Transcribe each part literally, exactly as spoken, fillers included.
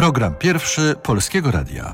Program pierwszy Polskiego Radia.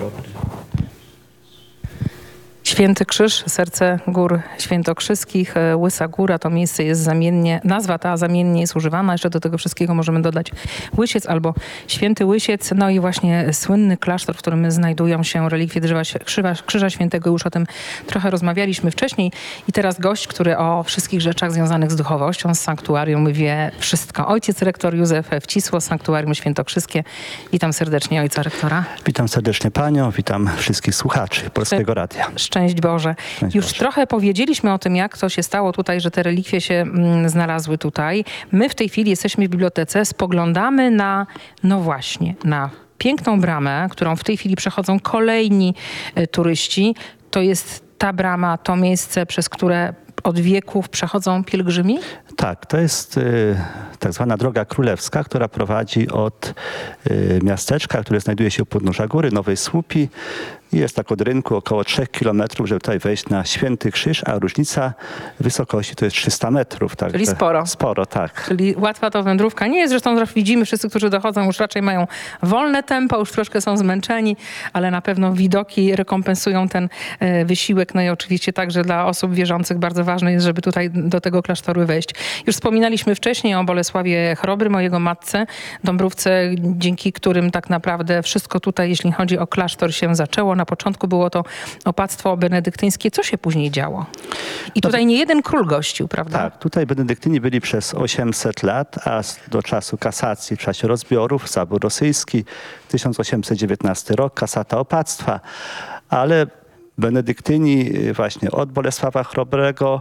Święty Krzyż, serce gór świętokrzyskich, Łysa Góra, to miejsce jest zamiennie, nazwa ta zamiennie jest używana, jeszcze do tego wszystkiego możemy dodać Łysiec albo Święty Łysiec, no i właśnie słynny klasztor, w którym znajdują się relikwie drzewa Krzyża, Krzyża Świętego, już o tym trochę rozmawialiśmy wcześniej i teraz gość, który o wszystkich rzeczach związanych z duchowością, z sanktuarium wie wszystko. Ojciec rektor Józef Wcisło, Sanktuarium Świętokrzyskie. Witam serdecznie ojca rektora. Witam serdecznie panią, witam wszystkich słuchaczy Polskiego Radia. Szczęść Boże. Szczęść Już Boże. trochę powiedzieliśmy o tym, jak to się stało tutaj, że te relikwie się mm, znalazły tutaj. My w tej chwili jesteśmy w bibliotece, spoglądamy na, no właśnie, na piękną bramę, którą w tej chwili przechodzą kolejni y, turyści. To jest ta brama, to miejsce, przez które od wieków przechodzą pielgrzymi? Tak, to jest y, tak zwana Droga Królewska, która prowadzi od y, miasteczka, które znajduje się u podnóża góry, Nowej Słupi. Jest tak od rynku około trzech kilometrów, żeby tutaj wejść na Święty Krzyż, a różnica wysokości to jest trzysta metrów. Tak, Czyli sporo. Sporo, tak. Czyli łatwa to wędrówka nie jest. Zresztą widzimy, wszyscy, którzy dochodzą, już raczej mają wolne tempo, już troszkę są zmęczeni, ale na pewno widoki rekompensują ten e, wysiłek. No i oczywiście także dla osób wierzących bardzo ważne jest, żeby tutaj do tego klasztoru wejść. Już wspominaliśmy wcześniej o Bolesławie Chrobrym, o jego matce Dąbrówce, dzięki którym tak naprawdę wszystko tutaj, jeśli chodzi o klasztor, się zaczęło. Na początku było to opactwo benedyktyńskie. Co się później działo? I tutaj nie jeden król gościł, prawda? Tak, tutaj benedyktyni byli przez osiemset lat, a do czasu kasacji, w czasie rozbiorów, zabór rosyjski, tysiąc osiemset dziewiętnasty rok, kasata opactwa, ale benedyktyni właśnie od Bolesława Chrobrego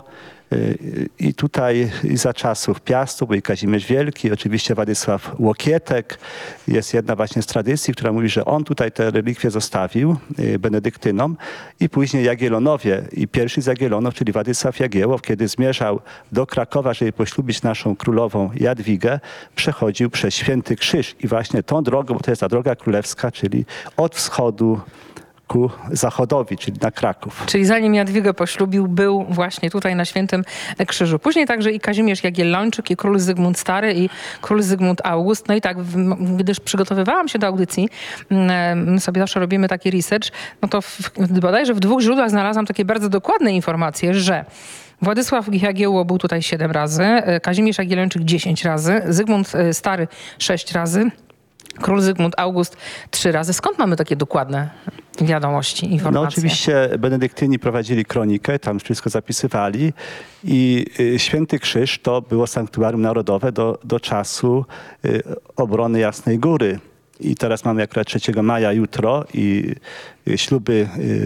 i tutaj i za czasów Piastu był i Kazimierz Wielki, oczywiście Władysław Łokietek. Jest jedna właśnie z tradycji, która mówi, że on tutaj te relikwie zostawił benedyktynom i później Jagiellonowie. I pierwszy z Jagiellonów, czyli Władysław Jagiełło, kiedy zmierzał do Krakowa, żeby poślubić naszą królową Jadwigę, przechodził przez Święty Krzyż i właśnie tą drogą, bo to jest ta Droga Królewska, czyli od wschodu ku zachodowi, czyli na Kraków. Czyli zanim Jadwigę poślubił, był właśnie tutaj na Świętym Krzyżu. Później także i Kazimierz Jagiellończyk, i król Zygmunt Stary, i król Zygmunt August. No i tak, gdyż przygotowywałam się do audycji, my sobie zawsze robimy taki research, no to w, bodajże w dwóch źródłach znalazłam takie bardzo dokładne informacje, że Władysław Jagiełło był tutaj siedem razy, Kazimierz Jagiellończyk dziesięć razy, Zygmunt Stary sześć razy, król Zygmunt August trzy razy. Skąd mamy takie dokładne wiadomości, informacje? No oczywiście benedyktyni prowadzili kronikę, tam wszystko zapisywali i y, Święty Krzyż to było sanktuarium narodowe do, do czasu y, obrony Jasnej Góry. I teraz mamy akurat trzeciego maja jutro i y, śluby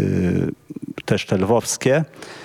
y, też te lwowskie.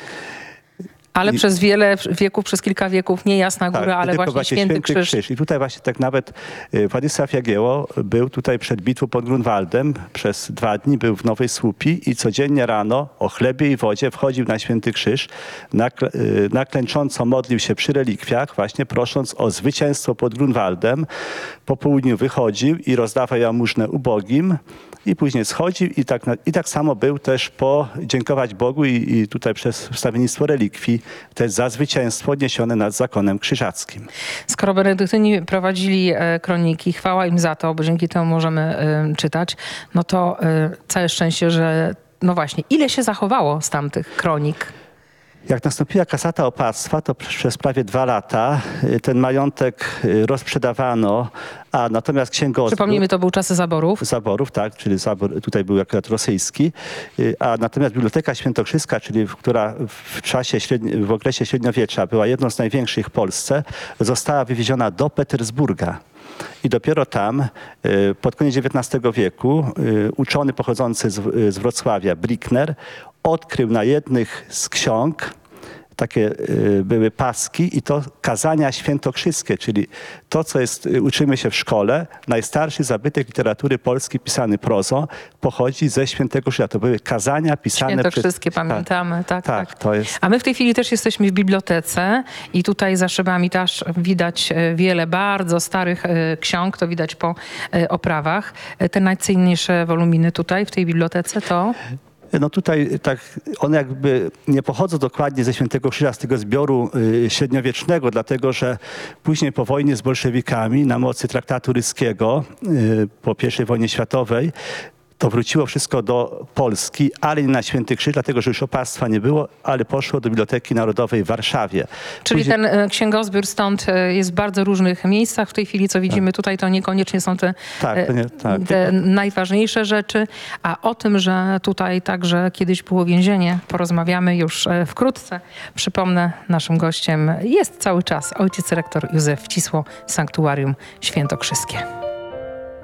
Ale I, przez wiele wieków, przez kilka wieków nie Jasna Góra, tak, ale właśnie, właśnie Święty, Święty Krzyż. Krzyż. I tutaj właśnie tak nawet y, Władysław Jagiełło był tutaj przed bitwą pod Grunwaldem. Przez dwa dni był w Nowej Słupi i codziennie rano o chlebie i wodzie wchodził na Święty Krzyż. Nakl y, naklęcząco modlił się przy relikwiach, właśnie prosząc o zwycięstwo pod Grunwaldem. Po południu wychodził i rozdawał jałmużnę ubogim. I później schodził i tak, i tak samo był też po dziękować Bogu i, i tutaj przez wstawiennictwo relikwii też za zwycięstwo odniesione nad zakonem krzyżackim. Skoro benedyktyni prowadzili e, kroniki, chwała im za to, bo dzięki temu możemy e, czytać, no to e, całe szczęście, że no właśnie, ile się zachowało z tamtych kronik? Jak nastąpiła kasata opactwa, to przez prawie dwa lata ten majątek rozprzedawano, a natomiast księgozbiór... Przypomnijmy, to były czasy zaborów. Zaborów, tak, czyli zabor tutaj był akurat rosyjski, a natomiast Biblioteka Świętokrzyska, czyli która w czasie, średni, w okresie średniowiecza była jedną z największych w Polsce, została wywieziona do Petersburga. I dopiero tam, pod koniec dziewiętnastego wieku, uczony pochodzący z Wrocławia, Brickner, odkrył na jednych z ksiąg, takie były paski i to kazania świętokrzyskie, czyli to, co jest, uczymy się w szkole, najstarszy zabytek literatury polskiej pisany prozą pochodzi ze Świętego Krzyża. To były kazania pisane Świętokrzyskie, przez... pamiętamy, tak, tak, tak. To jest... A my w tej chwili też jesteśmy w bibliotece i tutaj za szybami też widać wiele bardzo starych ksiąg, to widać po oprawach. Te najcenniejsze woluminy tutaj w tej bibliotece to... No tutaj tak, one jakby nie pochodzą dokładnie ze Świętego Krzyża, z tego zbioru y, średniowiecznego, dlatego że później po wojnie z bolszewikami na mocy traktatu ryskiego y, po pierwszej wojnie światowej to wróciło wszystko do Polski, ale nie na Święty Krzyż, dlatego że już opactwa nie było, ale poszło do Biblioteki Narodowej w Warszawie. Czyli Później... ten e, księgozbiór stąd e, jest w bardzo różnych miejscach. W tej chwili, co widzimy tutaj, to niekoniecznie są te, Tak, to nie- tak. e, te najważniejsze rzeczy. A o tym, że tutaj także kiedyś było więzienie, porozmawiamy już e, wkrótce. Przypomnę, naszym gościem jest cały czas ojciec rektor Józef Cisło, Sanktuarium Świętokrzyskie.